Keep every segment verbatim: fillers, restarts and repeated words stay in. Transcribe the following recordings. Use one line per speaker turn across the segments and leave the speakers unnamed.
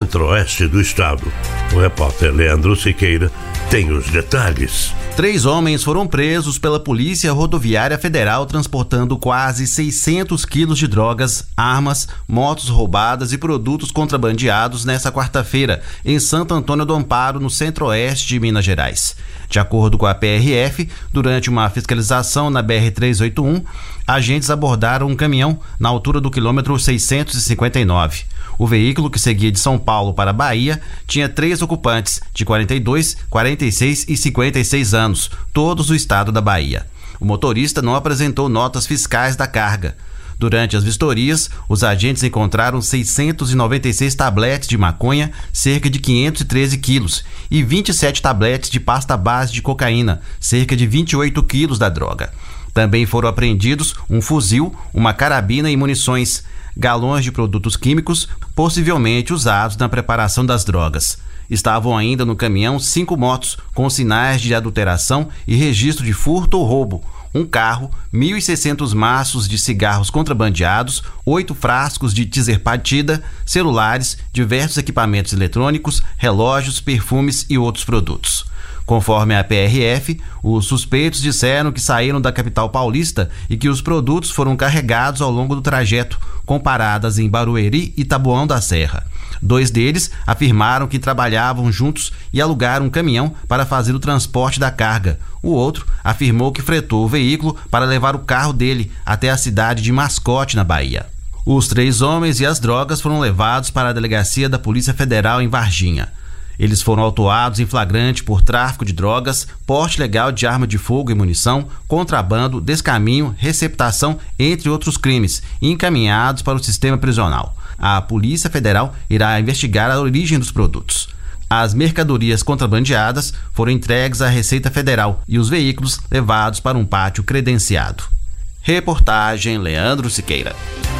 centro-oeste do estado. O repórter Leandro Siqueira tem os detalhes.
Três homens foram presos pela Polícia Rodoviária Federal transportando quase seiscentos quilos de drogas, armas, motos roubadas e produtos contrabandeados nesta quarta-feira, em Santo Antônio do Amparo, no centro-oeste de Minas Gerais. De acordo com a P R F, durante uma fiscalização na B R trezentos e oitenta e um, agentes abordaram um caminhão na altura do quilômetro seiscentos e cinquenta e nove. O veículo, que seguia de São Paulo para Bahia, tinha três ocupantes, de quarenta e dois, quarenta e seis e cinquenta e seis anos, todos do estado da Bahia. O motorista não apresentou notas fiscais da carga. Durante as vistorias, os agentes encontraram seiscentos e noventa e seis tabletes de maconha, cerca de quinhentos e treze quilos, e vinte e sete tabletes de pasta base de cocaína, cerca de vinte e oito quilos da droga. Também foram apreendidos um fuzil, uma carabina e munições, galões de produtos químicos, possivelmente usados na preparação das drogas. Estavam ainda no caminhão cinco motos com sinais de adulteração e registro de furto ou roubo, um carro, mil e seiscentos maços de cigarros contrabandeados, oito frascos de Tizerpatida, celulares, diversos equipamentos eletrônicos, relógios, perfumes e outros produtos. Conforme a P R F, os suspeitos disseram que saíram da capital paulista e que os produtos foram carregados ao longo do trajeto, com paradas em Barueri e Taboão da Serra. Dois deles afirmaram que trabalhavam juntos e alugaram um caminhão para fazer o transporte da carga. O outro afirmou que fretou o veículo para levar o carro dele até a cidade de Mascote, na Bahia. Os três homens e as drogas foram levados para a delegacia da Polícia Federal em Varginha. Eles foram autuados em flagrante por tráfico de drogas, porte ilegal de arma de fogo e munição, contrabando, descaminho, receptação, entre outros crimes, e encaminhados para o sistema prisional. A Polícia Federal irá investigar a origem dos produtos. As mercadorias contrabandeadas foram entregues à Receita Federal e os veículos levados para um pátio credenciado. Reportagem Leandro Siqueira.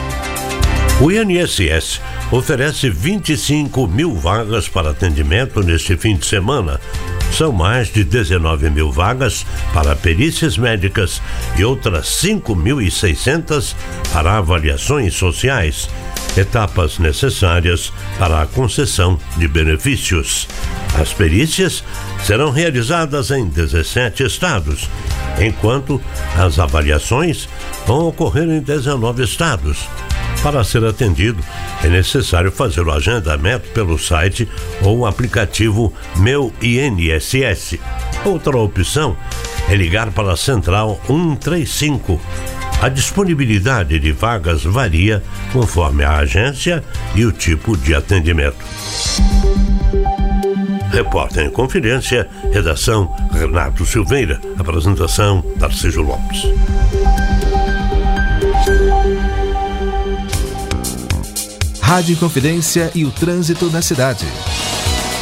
O I N S S oferece vinte e cinco mil vagas para atendimento neste fim de semana. São mais de dezenove mil vagas para perícias médicas e outras cinco mil e seiscentas para avaliações sociais, etapas necessárias para a concessão de benefícios. As perícias serão realizadas em dezessete estados, enquanto as avaliações vão ocorrer em dezenove estados. Para ser atendido, é necessário fazer o agendamento pelo site ou aplicativo Meu I N S S. Outra opção é ligar para a Central cento e trinta e cinco. A disponibilidade de vagas varia conforme a agência e o tipo de atendimento. Repórter em Confidência, redação Renato Silveira, apresentação Tarcísio Lopes.
Rádio Confidência e o trânsito na cidade.